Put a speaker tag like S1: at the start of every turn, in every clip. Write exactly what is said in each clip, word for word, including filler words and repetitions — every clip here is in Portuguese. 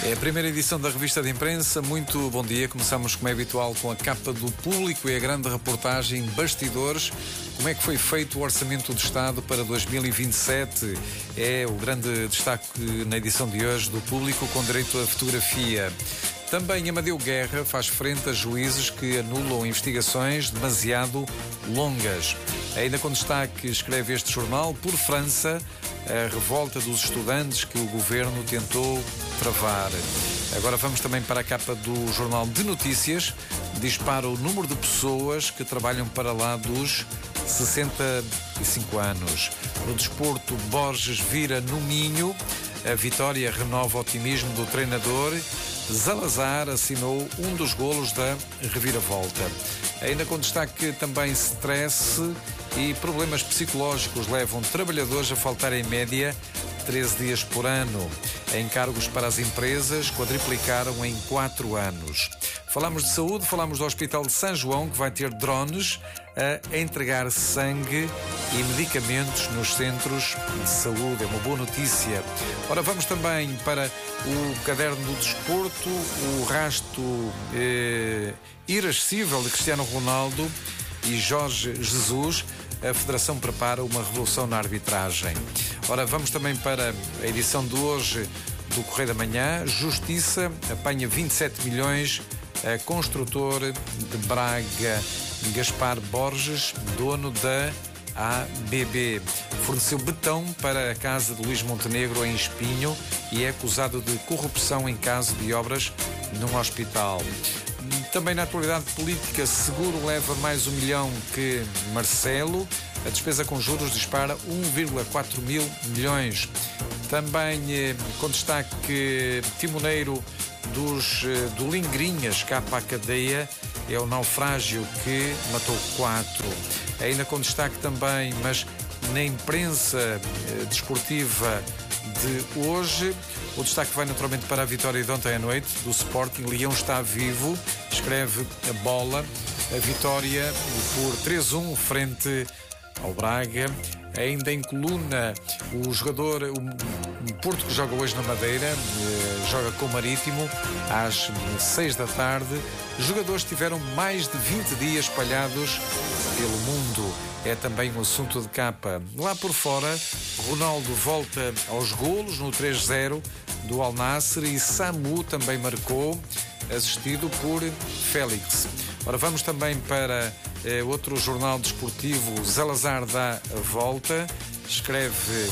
S1: É a primeira edição da Revista de Imprensa. Muito bom dia. Começamos, como é habitual, com a capa do Público e a grande reportagem Bastidores. Como é que foi feito o Orçamento do Estado para dois mil e vinte e sete? É o grande destaque na edição de hoje do Público, com direito à fotografia. Também Amadeu Guerra faz frente a juízes que anulam investigações demasiado longas. Ainda com destaque, escreve este jornal, por França, a revolta dos estudantes que o governo tentou travar. Agora vamos também para a capa do Jornal de Notícias. Dispara o número de pessoas que trabalham para lá dos sessenta e cinco anos. No desporto, Borges vira no Minho. A vitória renova o otimismo do treinador. Zalazar assinou um dos golos da reviravolta. Ainda com destaque também stress e problemas psicológicos levam trabalhadores a faltar em média treze dias por ano. Encargos para as empresas quadriplicaram em quatro anos. Falamos de saúde, falamos do Hospital de São João, que vai ter drones a entregar sangue e medicamentos nos centros de saúde. É uma boa notícia. Ora, vamos também para o caderno do desporto, o rasto eh, irascível de Cristiano Ronaldo e Jorge Jesus. A Federação prepara uma revolução na arbitragem. Ora, vamos também para a edição de hoje do Correio da Manhã. Justiça apanha vinte e sete milhões a construtor de Braga, Gaspar Borges, dono da A B B. Forneceu betão para a casa de Luís Montenegro em Espinho e é acusado de corrupção em caso de obras num hospital. Também na atualidade política, Seguro leva mais um milhão que Marcelo. A despesa com juros dispara um vírgula quatro mil milhões. Também eh, com destaque, timoneiro dos, eh, do Lingrinha escapa à cadeia. É o naufrágio que matou quatro. Ainda com destaque também, mas na imprensa eh, desportiva de hoje, o destaque vai naturalmente para a vitória de ontem à noite do Sporting. Leão está vivo, escreve a Bola. A vitória por três a um frente ao Braga. Ainda em coluna, o jogador, o Porto, que joga hoje na Madeira, eh, joga com o Marítimo às seis da tarde. Os jogadores tiveram mais de vinte dias espalhados pelo mundo. É também um assunto de capa. Lá por fora, Ronaldo volta aos golos no três a zero do Al Nassr e Samu também marcou, assistido por Félix. Ora, vamos também para eh, outro jornal desportivo. Zalazar dá a volta, escreve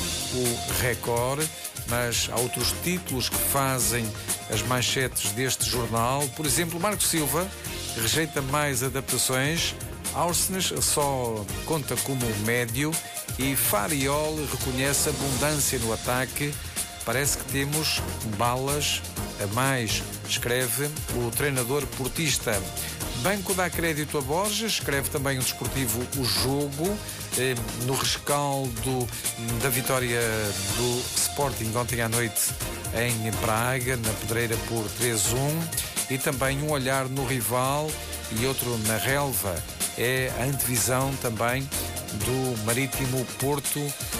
S1: o Record, mas há outros títulos que fazem as manchetes deste jornal. Por exemplo, Marco Silva rejeita mais adaptações, Áursenes só conta como médio e Fariol reconhece abundância no ataque. Parece que temos balas a mais, escreve o treinador portista. Banco dá crédito a Borges, escreve também o desportivo O Jogo, eh, no rescaldo da vitória do Sporting ontem à noite em Braga, na Pedreira por três a um, e também um olhar no rival e outro na relva. É a antevisão também do Marítimo Porto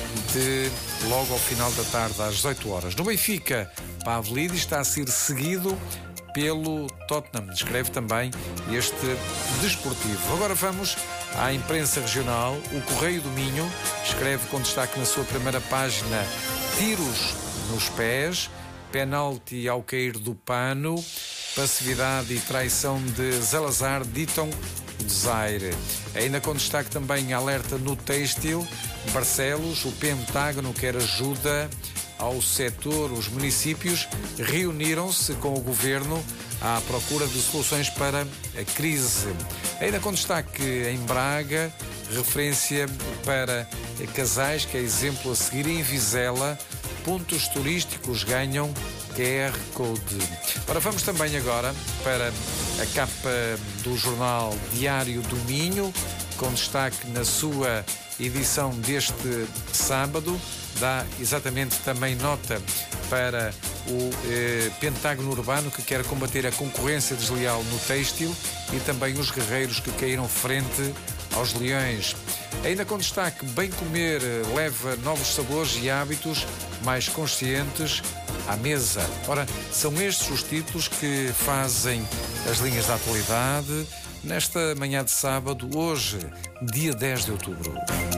S1: de logo ao final da tarde, às dezoito horas. No Benfica, Pavlidis está a ser seguido pelo Tottenham, escreve também este desportivo. Agora vamos à imprensa regional. O Correio do Minho escreve com destaque na sua primeira página: tiros nos pés, penalti ao cair do pano, passividade e traição de Zalazar ditam o desaire. Ainda com destaque também alerta no têxtil, Barcelos, o Pentágono quer ajuda ao setor. Os municípios reuniram-se com o governo à procura de soluções para a crise. Ainda com destaque em Braga, referência para casais, que é exemplo a seguir em Vizela, pontos turísticos ganham Q R Code. Ora, vamos também agora para a capa do jornal Diário do Minho, com destaque na sua edição deste sábado. Dá exatamente também nota para o eh, Pentágono Urbano, que quer combater a concorrência desleal no têxtil, e também os guerreiros que caíram frente aos leões. Ainda com destaque, bem comer leva novos sabores e hábitos mais conscientes à mesa. Ora, são estes os títulos que fazem as linhas da atualidade nesta manhã de sábado, hoje, dia dez de outubro.